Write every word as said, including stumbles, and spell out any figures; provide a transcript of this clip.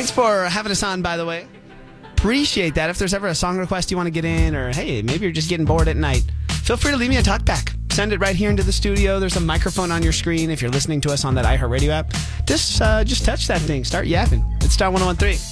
Thanks for having us on, by the way. Appreciate that. If there's ever a song request you want to get in, or hey, maybe you're just getting bored at night, feel free to leave me a talk back. Send it right here into the studio. There's a microphone on your screen. If you're listening to us on that iHeartRadio app, just uh, just touch that thing. Start yapping. It's Star one oh one three.